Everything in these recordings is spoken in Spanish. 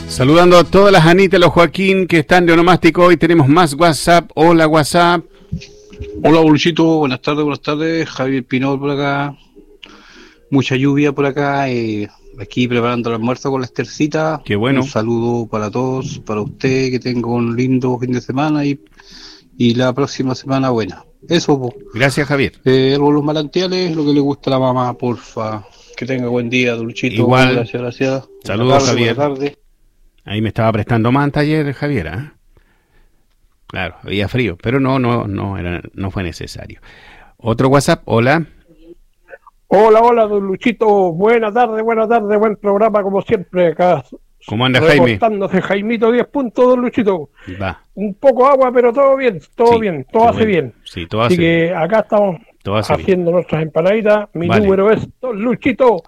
Saludando a todas las Anitas, los Joaquín que están de onomástico. Hoy tenemos más WhatsApp. Hola, WhatsApp. Hola, Bolchito. Buenas tardes. Javier Pinol por acá. Mucha lluvia por acá. Aquí preparando el almuerzo con la Estercita. Qué bueno. Un saludo para todos, para usted, que tenga un lindo fin de semana y la próxima semana buena. Eso, po. Gracias, Javier. Por los manantiales, lo que le gusta a la mamá, porfa. Que tenga buen día, Dulcito. Igual. Gracias. Saludos, Javier. Buenas tardes. Ahí me estaba prestando manta ayer, Javier, ¿eh? Claro, había frío, pero no fue necesario. Otro WhatsApp, hola. Hola, don Luchito, buenas tardes, buen programa como siempre acá. ¿Cómo anda, Jaime? Reportándose Jaimito 10 puntos, don Luchito. Va. Un poco agua, pero todo bien, hace bien. Sí, todo hace bien. Así que acá estamos haciendo nuestras empanaditas. Mi número es don Luchito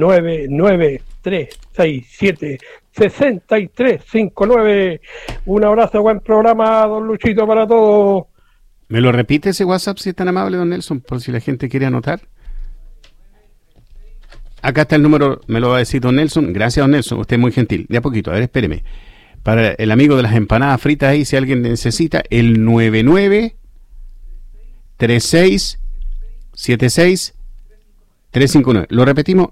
993676359. Un abrazo, buen programa, don Luchito, para todos. ¿Me lo repite ese WhatsApp si es tan amable, don Nelson, por si la gente quiere anotar? Acá está el número, me lo va a decir don Nelson. Gracias, don Nelson, usted es muy gentil. De a poquito, a ver, espéreme. Para el amigo de las empanadas fritas ahí, si alguien necesita, el 993676359. Lo repetimos,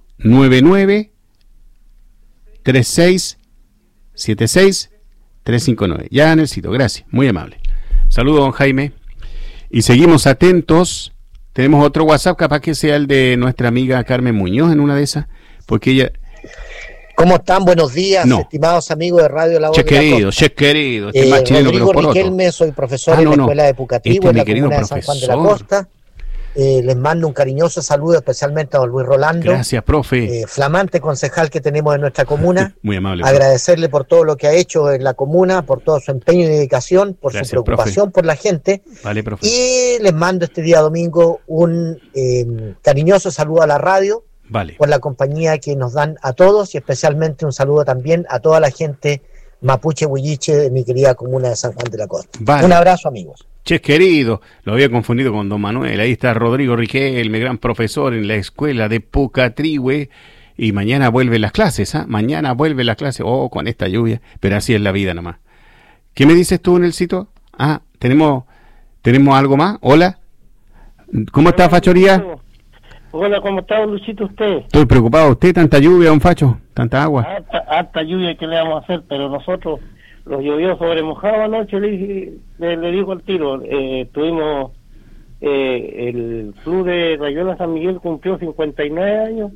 993676359. Ya, Nelsito, gracias, muy amable. Saludos, don Jaime. Y seguimos atentos. Tenemos otro WhatsApp, capaz que sea el de nuestra amiga Carmen Muñoz en una de esas, porque ella... ¿Cómo están? Buenos días, estimados amigos de Radio La Voz de la Costa. querido, este más chileno que los porotos. Riquelme, soy profesor en la Escuela de Pucatihue, en la comuna de San Juan de la Costa. Les mando un cariñoso saludo especialmente a don Luis Rolando. Gracias, profe. Flamante concejal que tenemos en nuestra comuna. Muy amable. Agradecerle por todo lo que ha hecho en la comuna, por todo su empeño y dedicación, por su preocupación por la gente. Vale, profe. Y les mando este día domingo un cariñoso saludo a la radio. Vale. Por la compañía que nos dan a todos y especialmente un saludo también a toda la gente mapuche huilliche de mi querida comuna de San Juan de la Costa. Vale. Un abrazo, amigos. Che, querido, lo había confundido con don Manuel. Ahí está Rodrigo Riquelme, gran profesor en la escuela de Pucatihue. Y mañana vuelven las clases, ¿ah? Mañana vuelven las clases. Oh, con esta lluvia. Pero así es la vida nomás. ¿Qué me dices tú, Nelsito? Ah, ¿tenemos algo más? Hola. ¿Cómo está, Fachoría? Hola, ¿cómo está, Luchito, usted? Estoy preocupado. ¿Usted tanta lluvia, don Facho? ¿Tanta agua? Harta lluvia, ¿qué le vamos a hacer? Pero nosotros, los llovió sobre mojado anoche, le digo al tiro. Tuvimos, el club de Rayuela San Miguel cumplió 59 años.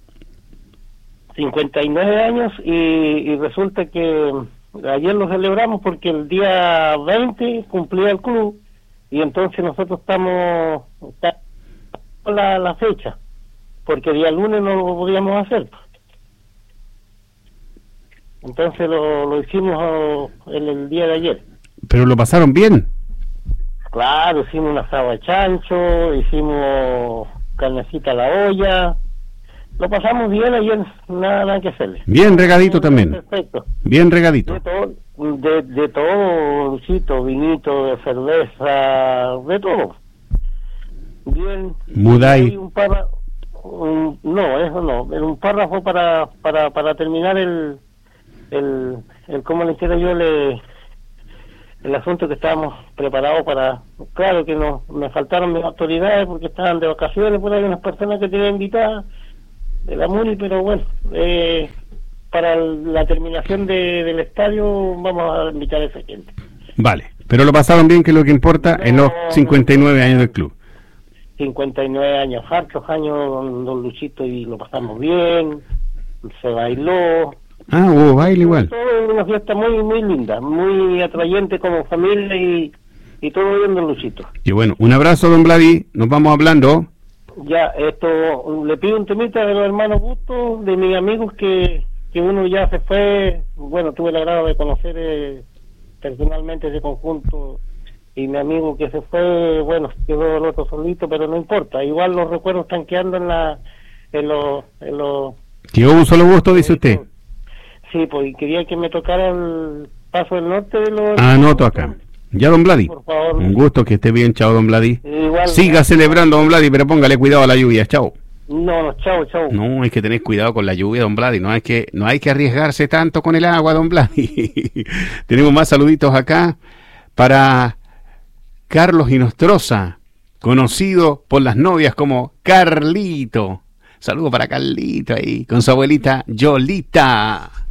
59 años y resulta que ayer lo celebramos porque el día 20 cumplía el club y entonces nosotros estamos la fecha, porque el día lunes no lo podíamos hacer. Entonces lo hicimos el día de ayer. ¿Pero lo pasaron bien? Claro, hicimos un asado de chancho, hicimos carnecita a la olla, lo pasamos bien ayer, nada que hacerle. Bien regadito también. Perfecto. Bien regadito. De todo, Luchito, vinito, de cerveza, de todo. Bien. Muday. No, eso no. Era un párrafo para terminar el cómo le hiciera yo el asunto que estábamos preparados para. Claro que me faltaron mis autoridades porque estaban de vacaciones, por ahí unas personas que tenía invitadas de la MUNI, pero bueno, para la terminación del estadio vamos a invitar a esa gente. Vale, pero lo pasaron bien, que es lo que importa en los 59 años del club. 59 años, hartos años, don Luchito, y lo pasamos bien, se bailó. Ah, hubo baile igual. Todo una fiesta muy muy linda, muy atrayente como familia y todo bien, don Luchito. Y bueno, un abrazo, don Vladi, nos vamos hablando. Ya, le pido un temita de los hermanos Bustos, de mis amigos que uno ya se fue, bueno, tuve el agrado de conocer personalmente ese conjunto. Y mi amigo que se fue, bueno, quedó el otro solito, pero no importa. Igual los recuerdos están quedando en los... ¿Quedó un solo gusto, dice usted? Sí, pues quería que me tocara el Paso del Norte de los... Anoto acá. Ya, don Vladi. Por favor. Un gusto, que esté bien, chao, don Vladi. Igual, siga celebrando, don Vladi, pero póngale cuidado a la lluvia, chao. No, chao. No, hay que tener cuidado con la lluvia, don Vladi. No hay que arriesgarse tanto con el agua, don Vladi. Tenemos más saluditos acá para Carlos Inostroza, conocido por las novias como Carlito. Saludo para Carlito ahí, con su abuelita Yolita.